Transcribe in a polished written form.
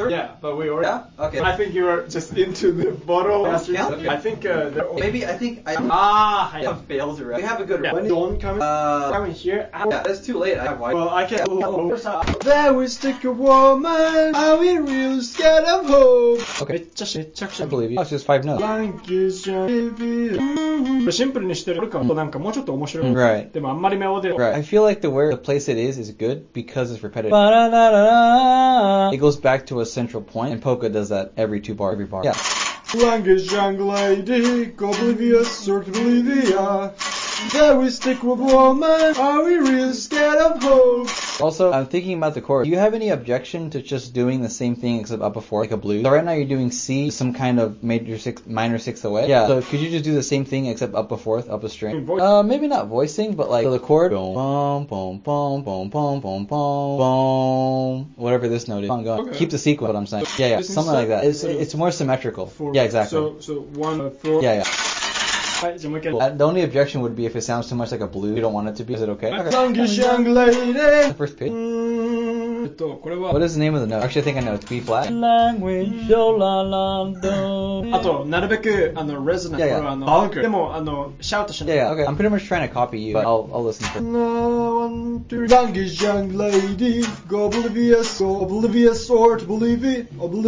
Yeah, but we already. Yeah? Okay. I think you were just into the bottle. Yeah? Okay. I think Maybe I think I have failed already. We have a good yeah. one. Don't come here. Yeah, that's too late. I have white. Well, I can. There we stick a woman. Are we real scared of hope? Okay. I believe you. Oh, it's just 5 notes. シンプルにしてるからなんかもうちょっと面白い。 Right. でもあんまりメロディー。 Right. I feel like the place it is good because it's repetitive. It goes back to a central point, and polka does that every bar. Yeah. Language young lady, oblivious, sort of Bolivia. There we stick with woman. Are we real scared of hope? Also, I'm thinking about the chorus. Do you have any objection to just doing the same thing except up a fourth, like a blues? So right now you're doing C, some kind of minor sixth away. Yeah. So could you just do the same thing except up a fourth, up a string? Maybe not voicing, but like so the chord. Boom, boom, boom, boom, boom, boom, boom, boom. Whatever this note is. I'm going. Okay. Keep the sequence. What I'm saying. Yeah. Something like that. It's more symmetrical. Yeah, exactly. So 1, 4. Yeah. はい、じゃあもう一回。 The only objection would be if it sounds too much like a blues. You don't want it to be. Is it okay? Language young lady. The first pitch. これは What is the name of the note? Actually, I think I know. It's B flat. あとなるべくレゾナント Yeah, yeah. バンクでもシャウトしない。 Yeah. Okay. I'm pretty much trying to copy you, but I'll listen first. Language young lady, go oblivious, sort Bolivia.